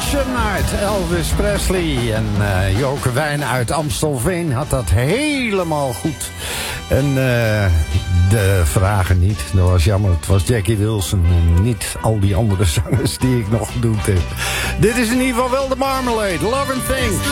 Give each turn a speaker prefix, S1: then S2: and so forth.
S1: uit Elvis Presley. En Joke Wijn uit Amstelveen had dat helemaal goed. En de vragen niet. Dat was jammer. Het was Jackie Wilson en niet al die andere zangers die ik nog bedoeld heb. Dit is in ieder geval wel de Marmalade. Love and Things.